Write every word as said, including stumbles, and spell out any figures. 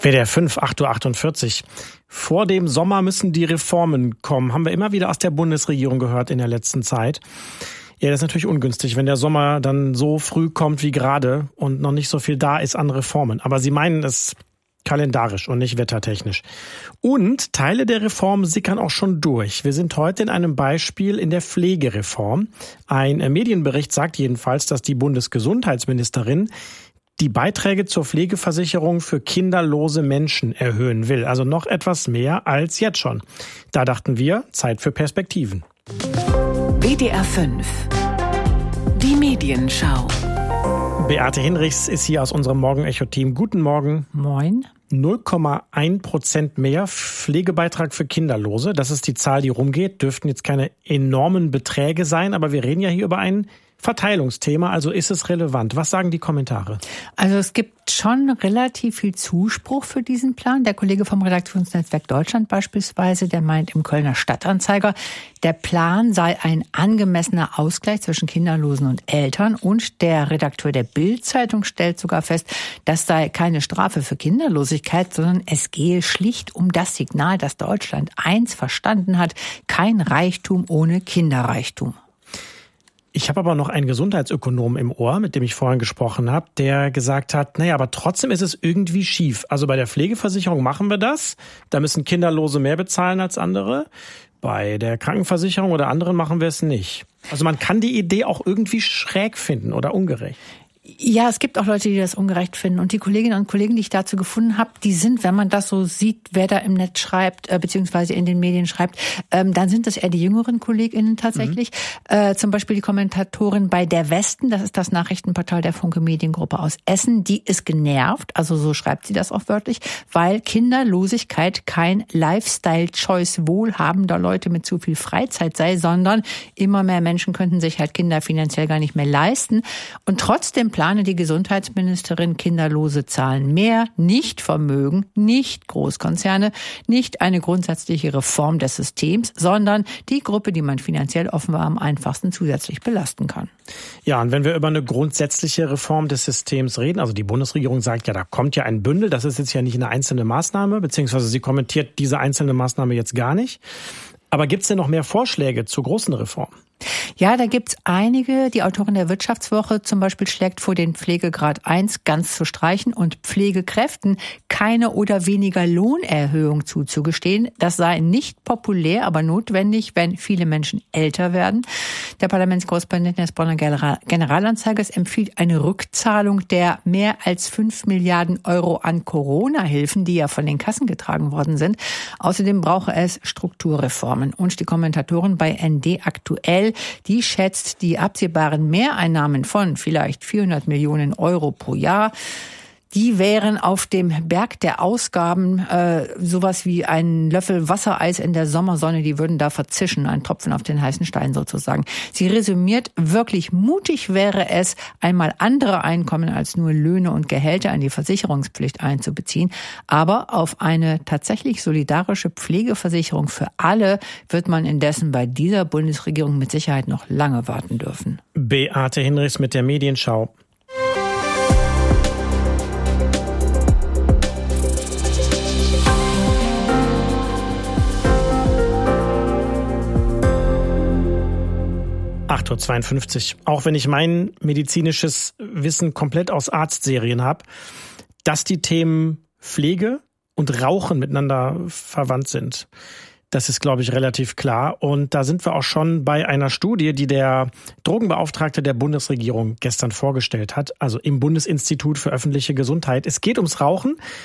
W D R fünf, acht Uhr achtundvierzig. Vor dem Sommer müssen die Reformen kommen. Haben wir immer wieder aus der Bundesregierung gehört in der letzten Zeit. Ja, das ist natürlich ungünstig, wenn der Sommer dann so früh kommt wie gerade und noch nicht so viel da ist an Reformen. Aber Sie meinen es kalendarisch und nicht wettertechnisch. Und Teile der Reform sickern auch schon durch. Wir sind heute in einem Beispiel in der Pflegereform. Ein Medienbericht sagt jedenfalls, dass die Bundesgesundheitsministerin die Beiträge zur Pflegeversicherung für kinderlose Menschen erhöhen will. Also noch etwas mehr als jetzt schon. Da dachten wir, Zeit für Perspektiven. W D R fünf. Die Medienschau. Beate Hinrichs ist hier aus unserem Morgen-Echo-Team. Guten Morgen. Moin. null Komma eins Prozent mehr Pflegebeitrag für Kinderlose. Das ist die Zahl, die rumgeht. Dürften jetzt keine enormen Beträge sein, aber wir reden ja hier über ein Verteilungsthema, also ist es relevant. Was sagen die Kommentare? Also es gibt schon relativ viel Zuspruch für diesen Plan. Der Kollege vom Redaktionsnetzwerk Deutschland beispielsweise, der meint im Kölner Stadtanzeiger, der Plan sei ein angemessener Ausgleich zwischen Kinderlosen und Eltern. Und der Redakteur der Bild-Zeitung stellt sogar fest, das sei keine Strafe für Kinderlosigkeit, sondern es gehe schlicht um das Signal, dass Deutschland eins verstanden hat: kein Reichtum ohne Kinderreichtum. Ich habe aber noch einen Gesundheitsökonom im Ohr, mit dem ich vorhin gesprochen habe, der gesagt hat, naja, aber trotzdem ist es irgendwie schief. Also bei der Pflegeversicherung machen wir das, da müssen Kinderlose mehr bezahlen als andere. Bei der Krankenversicherung oder anderen machen wir es nicht. Also man kann die Idee auch irgendwie schräg finden oder ungerecht. Ja, es gibt auch Leute, die das ungerecht finden. Und die Kolleginnen und Kollegen, die ich dazu gefunden habe, die sind, wenn man das so sieht, wer da im Netz schreibt, äh, beziehungsweise in den Medien schreibt, ähm, dann sind das eher die jüngeren KollegInnen tatsächlich. Mhm. Äh, zum Beispiel die Kommentatorin bei Der Westen, das ist das Nachrichtenportal der Funke Mediengruppe aus Essen, die ist genervt, also so schreibt sie das auch wörtlich, weil Kinderlosigkeit kein Lifestyle-Choice wohlhabender Leute mit zu viel Freizeit sei, sondern immer mehr Menschen könnten sich halt Kinder finanziell gar nicht mehr leisten. Und trotzdem plane die Gesundheitsministerin kinderlose Zahlen mehr, nicht Vermögen, nicht Großkonzerne, nicht eine grundsätzliche Reform des Systems, sondern die Gruppe, die man finanziell offenbar am einfachsten zusätzlich belasten kann. Ja, und wenn wir über eine grundsätzliche Reform des Systems reden, also die Bundesregierung sagt ja, da kommt ja ein Bündel, das ist jetzt ja nicht eine einzelne Maßnahme, beziehungsweise sie kommentiert diese einzelne Maßnahme jetzt gar nicht. Aber gibt es denn noch mehr Vorschläge zur großen Reform? Ja, da gibt's einige. Die Autorin der Wirtschaftswoche zum Beispiel schlägt vor, den Pflegegrad eins ganz zu streichen und Pflegekräften keine oder weniger Lohnerhöhung zuzugestehen. Das sei nicht populär, aber notwendig, wenn viele Menschen älter werden. Der Parlamentskorrespondent des Bonner Generalanzeigers empfiehlt eine Rückzahlung der mehr als fünf Milliarden Euro an Corona-Hilfen, die ja von den Kassen getragen worden sind. Außerdem brauche es Strukturreformen. Und die Kommentatorin bei N D aktuell, die schätzt die absehbaren Mehreinnahmen von vielleicht vierhundert Millionen Euro pro Jahr. Die wären auf dem Berg der Ausgaben äh, sowas wie ein Löffel Wassereis in der Sommersonne, die würden da verzischen, ein Tropfen auf den heißen Stein sozusagen. Sie resümiert, wirklich mutig wäre es, einmal andere Einkommen als nur Löhne und Gehälter in die Versicherungspflicht einzubeziehen. Aber auf eine tatsächlich solidarische Pflegeversicherung für alle wird man indessen bei dieser Bundesregierung mit Sicherheit noch lange warten dürfen. Beate Hinrichs mit der Medienschau. acht Uhr zweiundfünfzig. Auch wenn ich mein medizinisches Wissen komplett aus Arztserien habe, dass die Themen Pflege und Rauchen miteinander verwandt sind. Das ist, glaube ich, relativ klar. Und da sind wir auch schon bei einer Studie, die der Drogenbeauftragte der Bundesregierung gestern vorgestellt hat, also im Bundesinstitut für öffentliche Gesundheit. Es geht ums Rauchen.